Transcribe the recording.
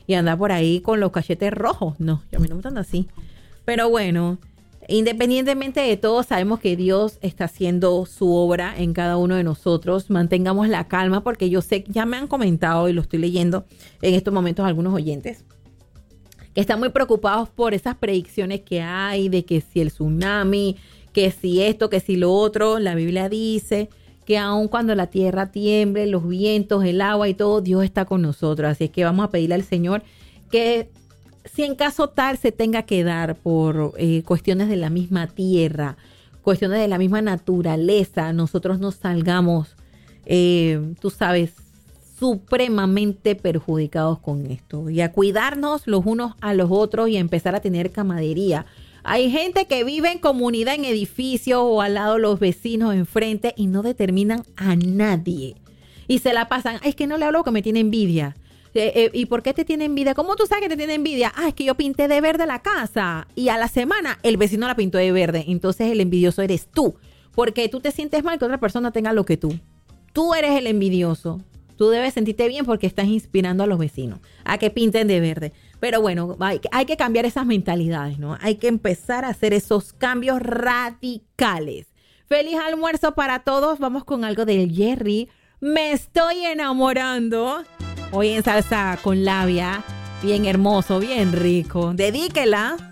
y andar por ahí con los cachetes rojos. No, a mí no me gustan así. Pero bueno, independientemente de todo, sabemos que Dios está haciendo su obra en cada uno de nosotros. Mantengamos la calma porque yo sé, ya me han comentado y lo estoy leyendo en estos momentos algunos oyentes, que están muy preocupados por esas predicciones que hay de que si el tsunami, que si esto, que si lo otro. La Biblia dice que aun cuando la tierra tiemble, los vientos, el agua y todo, Dios está con nosotros. Así es que vamos a pedirle al Señor que si en caso tal se tenga que dar por cuestiones de la misma tierra, cuestiones de la misma naturaleza, nosotros no salgamos, tú sabes, supremamente perjudicados con esto. Y a cuidarnos los unos a los otros y a empezar a tener camaradería. Hay gente que vive en comunidad, en edificios o al lado de los vecinos enfrente y no determinan a nadie. Y se la pasan, es que no le hablo que me tiene envidia. ¿Y por qué te tiene envidia? ¿Cómo tú sabes que te tiene envidia? Es que yo pinté de verde la casa y a la semana el vecino la pintó de verde. Entonces el envidioso eres tú, porque tú te sientes mal que otra persona tenga lo que tú. Tú eres el envidioso. Tú debes sentirte bien porque estás inspirando a los vecinos a que pinten de verde. Pero bueno, hay que cambiar esas mentalidades, ¿no? Hay que empezar a hacer esos cambios radicales. Feliz almuerzo para todos. Vamos con algo del Jerry. Me estoy enamorando. Hoy en salsa con labia. Bien hermoso, bien rico. Dedíquela.